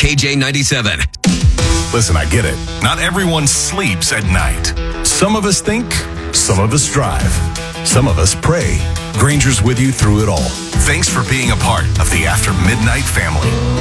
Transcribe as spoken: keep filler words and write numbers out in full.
K J ninety-seven. Listen, I get it. Not everyone sleeps at night. Some of us think, some of us drive, some of us pray. Granger's with you through it all. Thanks for being a part of the After Midnight family.